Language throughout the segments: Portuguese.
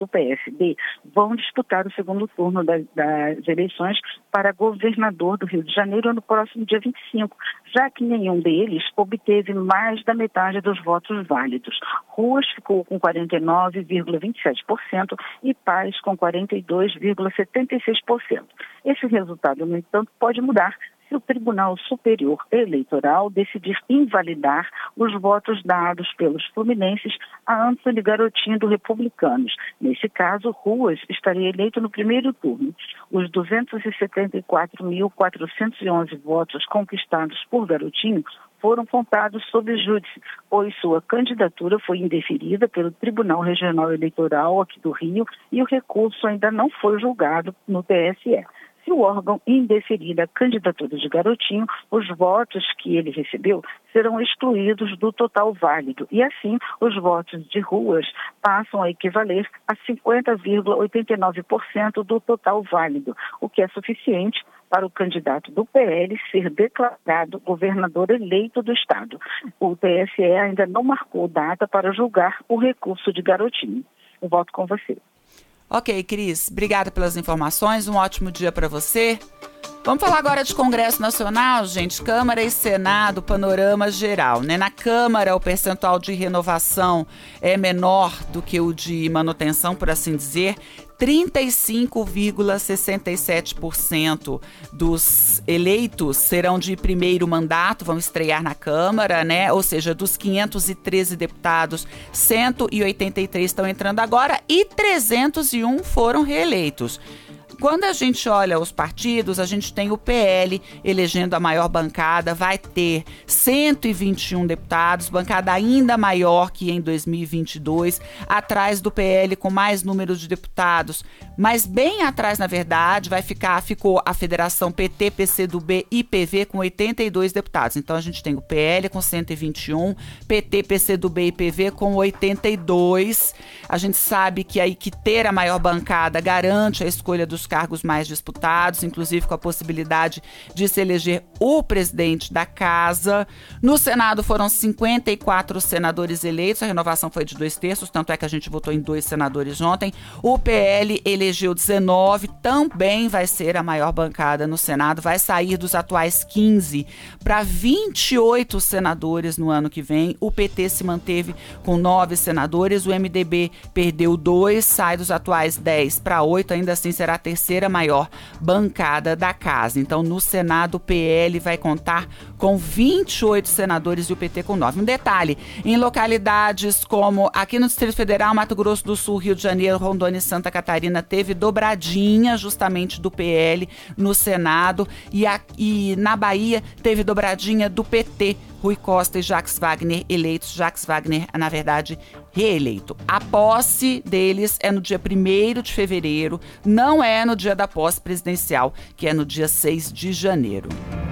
do PSD vão disputar o segundo turno das eleições para governador do Rio de Janeiro no próximo dia 25, já que nenhum deles obteve mais da metade dos votos válidos. Ruas ficou com 49,27% e Paz com 42,76%. Esse resultado, no entanto, pode mudar se o Tribunal Superior Eleitoral decidir invalidar os votos dados pelos fluminenses a Antony Garotinho do Republicanos. Nesse caso, Ruas estaria eleito no primeiro turno. Os 274.411 votos conquistados por Garotinho foram contados sob júdice, pois sua candidatura foi indeferida pelo Tribunal Regional Eleitoral aqui do Rio e o recurso ainda não foi julgado no TSE. Se o órgão indeferir a candidatura de Garotinho, os votos que ele recebeu serão excluídos do total válido e, assim, os votos de Ruas passam a equivaler a 50,89% do total válido, o que é suficiente para o candidato do PL ser declarado governador eleito do Estado. O TSE ainda não marcou data para julgar o recurso de Garotinho. Eu volto com você. Ok, Cris, obrigada pelas informações, um ótimo dia para você. Vamos falar agora de Congresso Nacional, gente, Câmara e Senado, panorama geral, né? Na Câmara, o percentual de renovação é menor do que o de manutenção, por assim dizer. 35,67% dos eleitos serão de primeiro mandato, vão estrear na Câmara, né? Ou seja, dos 513 deputados, 183 estão entrando agora e 301 foram reeleitos. Quando a gente olha os partidos, a gente tem o PL elegendo a maior bancada, vai ter 121 deputados, bancada ainda maior que em 2022, atrás do PL com mais número de deputados, mas bem atrás, na verdade, ficou a Federação PT, PCdoB e PV com 82 deputados. Então a gente tem o PL com 121, PT, PCdoB e PV com 82. A gente sabe que ter a maior bancada garante a escolha dos cargos mais disputados, inclusive com a possibilidade de se eleger o presidente da casa. No Senado foram 54 senadores eleitos, a renovação foi de 2/3, tanto é que a gente votou em 2 senadores ontem. O PL elegeu 19, também vai ser a maior bancada no Senado, vai sair dos atuais 15 para 28 senadores no ano que vem. O PT se manteve com 9 senadores, o MDB perdeu 2, sai dos atuais 10 para 8, ainda assim será a terceira maior bancada da casa. Então, no Senado, o PL vai contar com 28 senadores e o PT com 9. Um detalhe, em localidades como aqui no Distrito Federal, Mato Grosso do Sul, Rio de Janeiro, Rondônia e Santa Catarina, teve dobradinha justamente do PL no Senado e na Bahia teve dobradinha do PT. Rui Costa e Jacques Wagner eleitos, Jacques Wagner, na verdade, reeleito. A posse deles é no dia 1º de fevereiro, não é no dia da posse presidencial, que é no dia 6 de janeiro.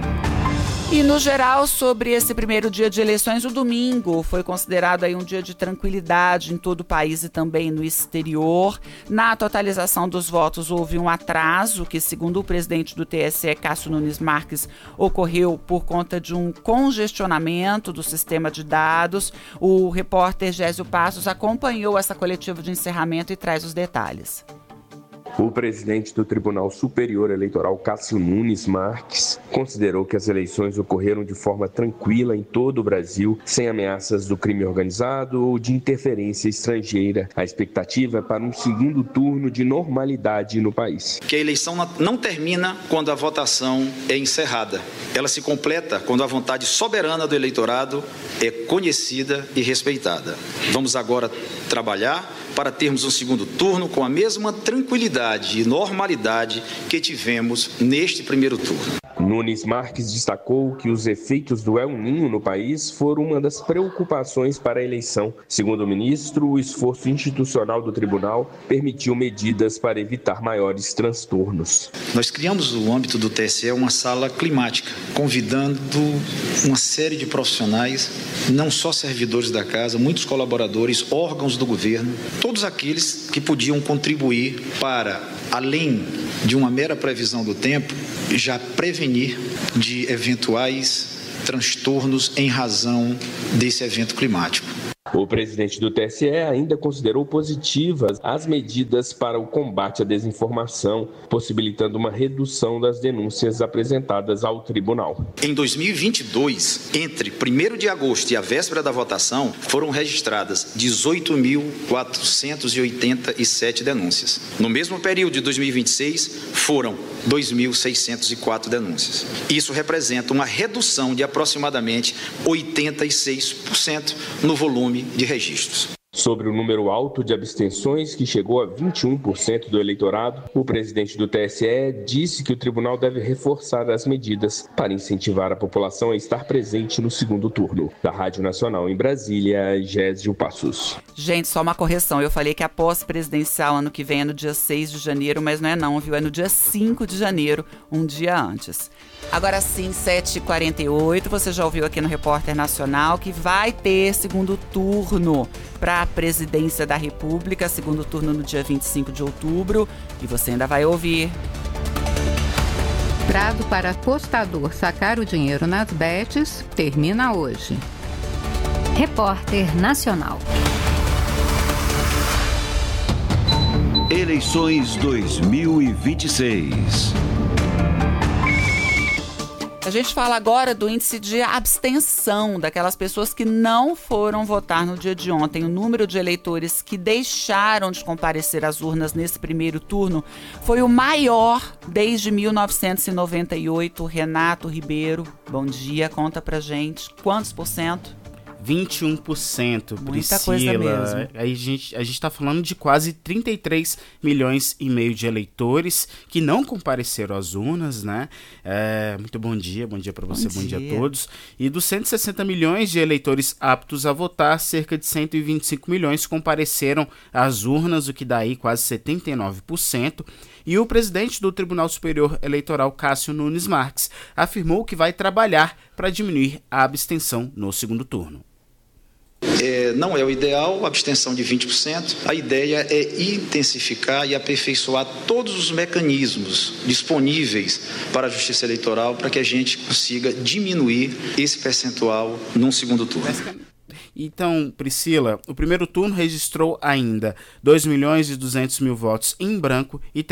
E, no geral, sobre esse primeiro dia de eleições, o domingo foi considerado aí um dia de tranquilidade em todo o país e também no exterior. Na totalização dos votos, houve um atraso que, segundo o presidente do TSE, Cássio Nunes Marques, ocorreu por conta de um congestionamento do sistema de dados. O repórter Gésio Passos acompanhou essa coletiva de encerramento e traz os detalhes. O presidente do Tribunal Superior Eleitoral, Cássio Nunes Marques, considerou que as eleições ocorreram de forma tranquila em todo o Brasil, sem ameaças do crime organizado ou de interferência estrangeira. A expectativa é para um segundo turno de normalidade no país. Que a eleição não termina quando a votação é encerrada. Ela se completa quando a vontade soberana do eleitorado é conhecida e respeitada. Vamos agora trabalhar para termos um segundo turno com a mesma tranquilidade e normalidade que tivemos neste primeiro turno. Nunes Marques destacou que os efeitos do El Niño no país foram uma das preocupações para a eleição. Segundo o ministro, o esforço institucional do tribunal permitiu medidas para evitar maiores transtornos. Nós criamos no âmbito do TSE uma sala climática, convidando uma série de profissionais, não só servidores da casa, muitos colaboradores, órgãos do governo, todos aqueles que podiam contribuir para, além de uma mera previsão do tempo, já prevenir de eventuais transtornos em razão desse evento climático. O presidente do TSE ainda considerou positivas as medidas para o combate à desinformação, possibilitando uma redução das denúncias apresentadas ao tribunal. Em 2022, entre 1º de agosto e a véspera da votação, foram registradas 18.487 denúncias. No mesmo período de 2026, foram 2.604 denúncias. Isso representa uma redução de aproximadamente 86% no volume de registros. Sobre o número alto de abstenções, que chegou a 21% do eleitorado, o presidente do TSE disse que o tribunal deve reforçar as medidas para incentivar a população a estar presente no segundo turno. Da Rádio Nacional em Brasília, Gésio Passos. Gente, só uma correção. Eu falei que a posse presidencial ano que vem é no dia 6 de janeiro, mas não é não, viu? É no dia 5 de janeiro, um dia antes. Agora sim, 7h48, você já ouviu aqui no Repórter Nacional que vai ter segundo turno para a presidência da República, segundo turno no dia 25 de outubro, e você ainda vai ouvir. Prazo para apostador sacar o dinheiro nas bets termina hoje. Repórter Nacional. Eleições 2026. A gente fala agora do índice de abstenção, daquelas pessoas que não foram votar no dia de ontem. O número de eleitores que deixaram de comparecer às urnas nesse primeiro turno foi o maior desde 1998. Renato Ribeiro, bom dia, conta pra gente. Quantos por cento? 21%, Muita Priscila. coisa mesmo. A gente está falando de quase 33 milhões e meio de eleitores que não compareceram às urnas, né? Muito bom dia para você, bom dia a todos. E dos 160 milhões de eleitores aptos a votar, cerca de 125 milhões compareceram às urnas, o que dá aí quase 79%. E o presidente do Tribunal Superior Eleitoral, Cássio Nunes Marques, afirmou que vai trabalhar para diminuir a abstenção no segundo turno. Não é o ideal, a abstenção de 20%. A ideia é intensificar e aperfeiçoar todos os mecanismos disponíveis para a Justiça Eleitoral para que a gente consiga diminuir esse percentual num segundo turno. Então, Priscila, o primeiro turno registrou ainda 2.200.000 votos em branco e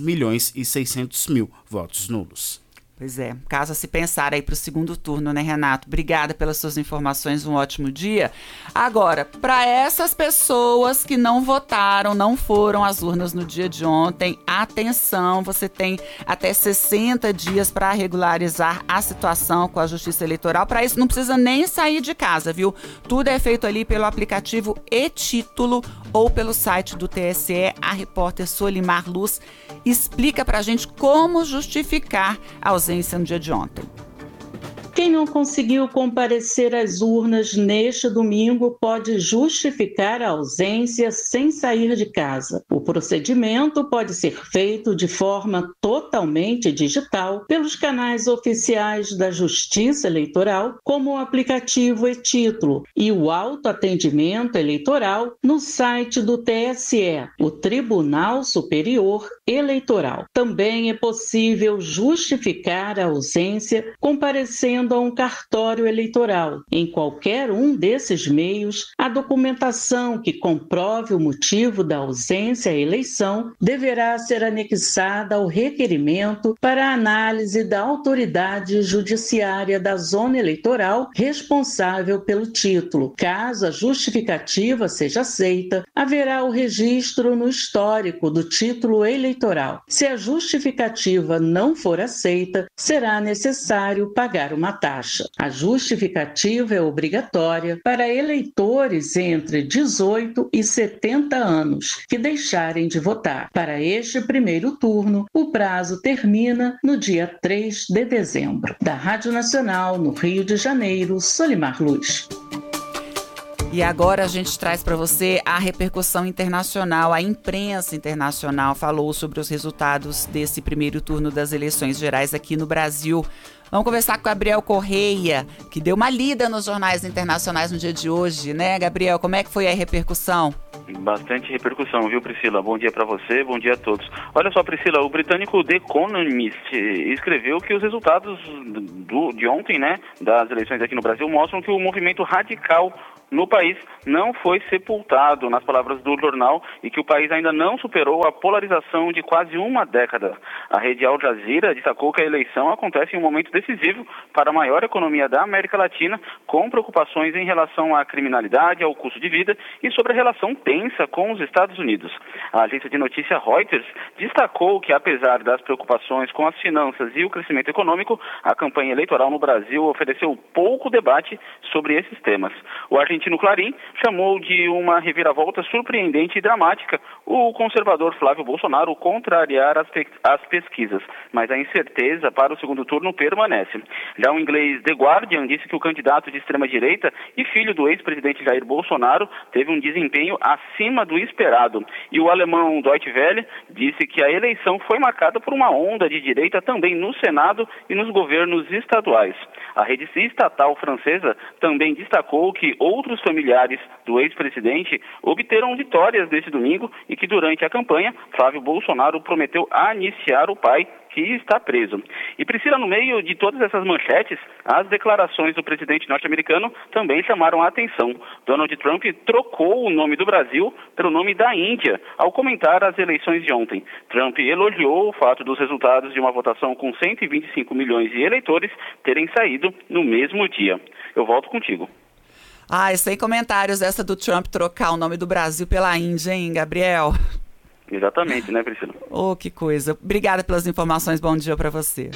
3.600.000 votos nulos. Pois é, caso a se pensar aí para o segundo turno, né, Renato? Obrigada pelas suas informações, um ótimo dia. Agora, para essas pessoas que não votaram, não foram às urnas no dia de ontem, atenção, você tem até 60 dias para regularizar a situação com a Justiça Eleitoral. Para isso, não precisa nem sair de casa, viu? Tudo é feito ali pelo aplicativo e-Título ou pelo site do TSE. A repórter Solimar Luz explica para a gente como justificar a ausência no dia de ontem. Quem não conseguiu comparecer às urnas neste domingo pode justificar a ausência sem sair de casa. O procedimento pode ser feito de forma totalmente digital pelos canais oficiais da Justiça Eleitoral, como o aplicativo e-Título, e o autoatendimento eleitoral no site do TSE, o Tribunal Superior Eleitoral. Também é possível justificar a ausência comparecendo a um cartório eleitoral. Em qualquer um desses meios, a documentação que comprove o motivo da ausência à eleição deverá ser anexada ao requerimento para análise da autoridade judiciária da zona eleitoral responsável pelo título. Caso a justificativa seja aceita, haverá o registro no histórico do título eleitoral. Se a justificativa não for aceita, será necessário pagar uma taxa. A justificativa é obrigatória para eleitores entre 18 e 70 anos que deixarem de votar. Para este primeiro turno, o prazo termina no dia 3 de dezembro. Da Rádio Nacional, no Rio de Janeiro, Solimar Luz. E agora a gente traz para você a repercussão internacional. A imprensa internacional falou sobre os resultados desse primeiro turno das eleições gerais aqui no Brasil. Vamos conversar com o Gabriel Correia, que deu uma lida nos jornais internacionais no dia de hoje, né, Gabriel? Como é que foi a repercussão? Bastante repercussão, viu, Priscila? Bom dia para você, bom dia a todos. Olha só, Priscila, o britânico The Economist escreveu que os resultados de ontem, né, das eleições aqui no Brasil, mostram que o movimento radical no país não foi sepultado, nas palavras do jornal, e que o país ainda não superou a polarização de quase uma década. A rede Al Jazeera destacou que a eleição acontece em um momento decisivo para a maior economia da América Latina, com preocupações em relação à criminalidade, ao custo de vida e sobre a relação tensa com os Estados Unidos. A agência de notícia Reuters destacou que, apesar das preocupações com as finanças e o crescimento econômico, a campanha eleitoral no Brasil ofereceu pouco debate sobre esses temas. O argentino Clarín chamou de uma reviravolta surpreendente e dramática o conservador Flávio Bolsonaro contrariar as pesquisas, mas a incerteza para o segundo turno permanece. Já o inglês The Guardian disse que o candidato de extrema-direita e filho do ex-presidente Jair Bolsonaro teve um desempenho acima do esperado. E o alemão Deutsche Welle disse que a eleição foi marcada por uma onda de direita também no Senado e nos governos estaduais. A rede estatal francesa também destacou que outros familiares do ex-presidente obteram vitórias nesse domingo e que durante a campanha, Flávio Bolsonaro prometeu aniciar o pai, que está preso. E, Priscila, no meio de todas essas manchetes, as declarações do presidente norte-americano também chamaram a atenção. Donald Trump trocou o nome do Brasil pelo nome da Índia ao comentar as eleições de ontem. Trump elogiou o fato dos resultados de uma votação com 125 milhões de eleitores terem saído no mesmo dia. Eu volto contigo. Sem comentários essa do Trump trocar o nome do Brasil pela Índia, hein, Gabriel? Exatamente, né, Priscila? Oh, que coisa. Obrigada pelas informações, bom dia para você.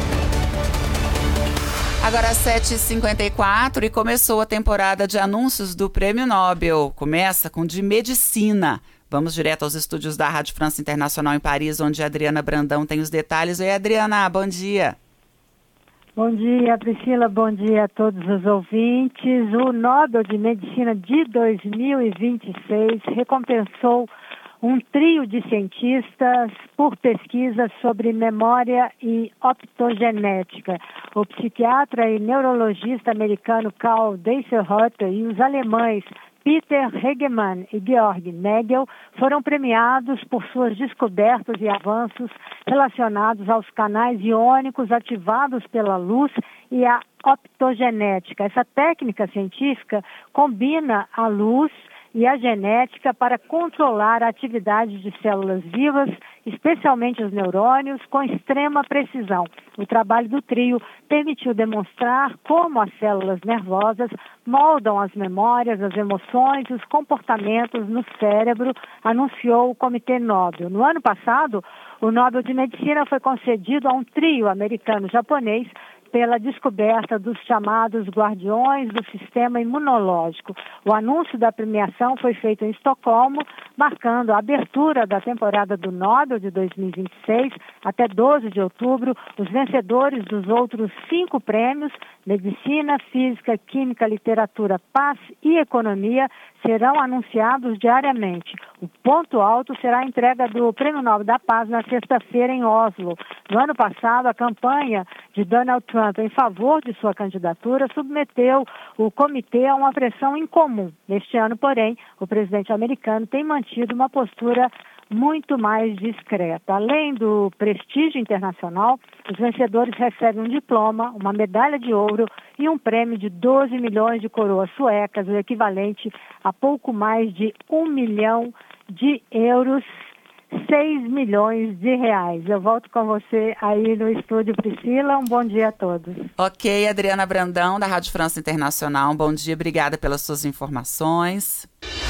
Agora 7h54 e começou a temporada de anúncios do Prêmio Nobel. Começa com de Medicina. Vamos direto aos estúdios da Rádio França Internacional em Paris, onde a Adriana Brandão tem os detalhes. Oi, Adriana, bom dia. Bom dia, Priscila. Bom dia a todos os ouvintes. O Nobel de Medicina de 2026 recompensou um trio de cientistas por pesquisas sobre memória e optogenética. O psiquiatra e neurologista americano Karl Deisselhotter e os alemães Peter Hegemann e Georg Nagel foram premiados por suas descobertas e avanços relacionados aos canais iônicos ativados pela luz e a optogenética. Essa técnica científica combina a luz e a genética para controlar a atividade de células vivas, especialmente os neurônios, com extrema precisão. O trabalho do trio permitiu demonstrar como as células nervosas moldam as memórias, as emoções e os comportamentos no cérebro, anunciou o Comitê Nobel. No ano passado, o Nobel de Medicina foi concedido a um trio americano-japonês pela descoberta dos chamados guardiões do sistema imunológico. O anúncio da premiação foi feito em Estocolmo, marcando a abertura da temporada do Nobel de 2026 até 12 de outubro. Os vencedores dos outros 5 prêmios, Medicina, Física, Química, Literatura, Paz e Economia, serão anunciados diariamente. O ponto alto será a entrega do Prêmio Nobel da Paz na sexta-feira em Oslo. No ano passado, a campanha de Donald Trump em favor de sua candidatura submeteu o comitê a uma pressão incomum. Neste ano, porém, o presidente americano tem mantido uma postura muito mais discreta. Além do prestígio internacional, os vencedores recebem um diploma, uma medalha de ouro e um prêmio de 12 milhões de coroas suecas, o equivalente a pouco mais de 1 milhão de euros, 6 milhões de reais. Eu volto com você aí no estúdio, Priscila. Um bom dia a todos. Ok, Adriana Brandão, da Rádio França Internacional. Um bom dia, obrigada pelas suas informações.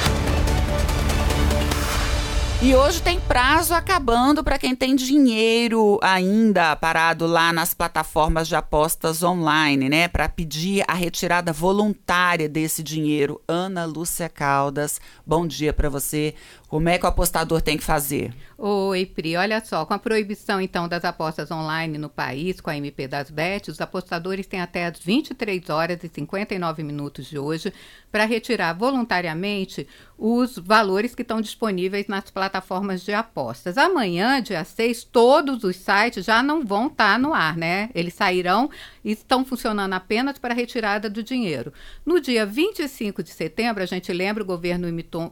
E hoje tem prazo acabando para quem tem dinheiro ainda parado lá nas plataformas de apostas online, né? Para pedir a retirada voluntária desse dinheiro. Ana Lúcia Caldas, bom dia para você. Como é que o apostador tem que fazer? Oi, Pri, olha só, com a proibição, então, das apostas online no país, com a MP das Bets, os apostadores têm até as 23 horas e 59 minutos de hoje para retirar voluntariamente os valores que estão disponíveis nas plataformas de apostas. Amanhã, dia 6, todos os sites já não vão estar no ar, né? Eles sairão e estão funcionando apenas para a retirada do dinheiro. No dia 25 de setembro, a gente lembra, o governo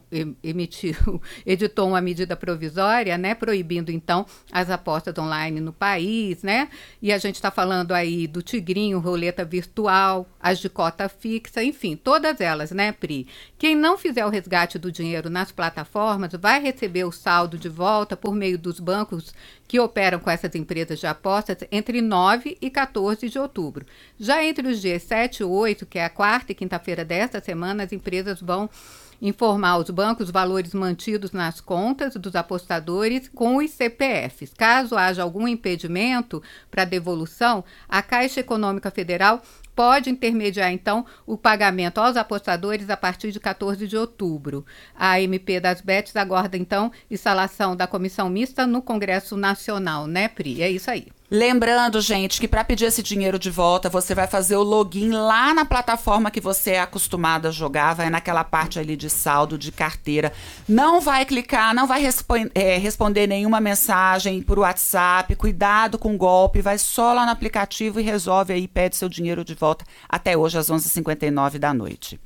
editou uma medida provisória, né, proibindo, então, as apostas online no país, né? E a gente está falando aí do tigrinho, roleta virtual, as de cota fixa, enfim, todas elas, né, Pri? Quem não fizer o resgate do dinheiro nas plataformas vai receber o saldo de volta por meio dos bancos que operam com essas empresas de apostas entre 9 e 14 de outubro. Já entre os dias 7 e 8, que é a quarta e quinta-feira desta semana, as empresas vão informar aos bancos os valores mantidos nas contas dos apostadores com os CPFs. Caso haja algum impedimento para devolução, a Caixa Econômica Federal pode intermediar, então, o pagamento aos apostadores a partir de 14 de outubro. A MP das Bets aguarda, então, instalação da comissão mista no Congresso Nacional, né, Pri? É isso aí. Lembrando, gente, que para pedir esse dinheiro de volta, você vai fazer o login lá na plataforma que você é acostumado a jogar, vai naquela parte ali de saldo, de carteira. Não vai clicar, não vai responder nenhuma mensagem por WhatsApp, cuidado com o golpe, vai só lá no aplicativo e resolve aí, pede seu dinheiro de volta até hoje às 11h59 da noite.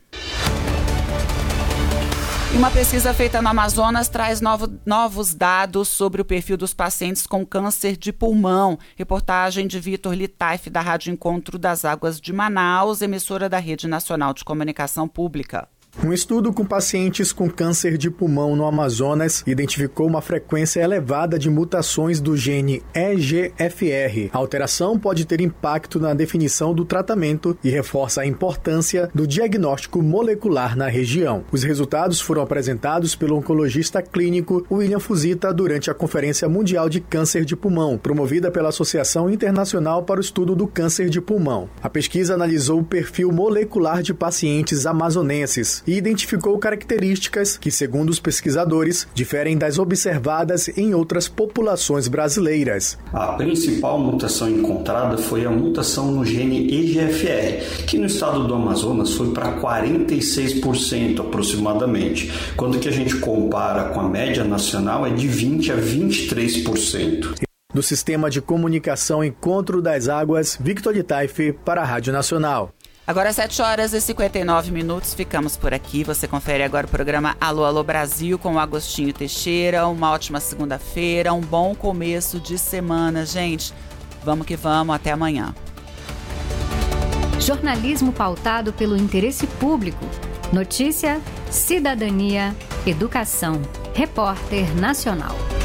E uma pesquisa feita no Amazonas traz novos dados sobre o perfil dos pacientes com câncer de pulmão. Reportagem de Vitor Litaif, da Rádio Encontro das Águas de Manaus, emissora da Rede Nacional de Comunicação Pública. Um estudo com pacientes com câncer de pulmão no Amazonas identificou uma frequência elevada de mutações do gene EGFR. A alteração pode ter impacto na definição do tratamento e reforça a importância do diagnóstico molecular na região. Os resultados foram apresentados pelo oncologista clínico William Fuzita durante a Conferência Mundial de Câncer de Pulmão, promovida pela Associação Internacional para o Estudo do Câncer de Pulmão. A pesquisa analisou o perfil molecular de pacientes amazonenses e identificou características que, segundo os pesquisadores, diferem das observadas em outras populações brasileiras. A principal mutação encontrada foi a mutação no gene EGFR, que no estado do Amazonas foi para 46% aproximadamente, quando que a gente compara com a média nacional é de 20% a 23%. Do Sistema de Comunicação Encontro das Águas, Victor Litaif para a Rádio Nacional. Agora 7h59, ficamos por aqui. Você confere agora o programa Alô, Alô Brasil com o Agostinho Teixeira. Uma ótima segunda-feira, um bom começo de semana, gente. Vamos que vamos, até amanhã. Jornalismo pautado pelo interesse público. Notícia, cidadania, educação. Repórter Nacional.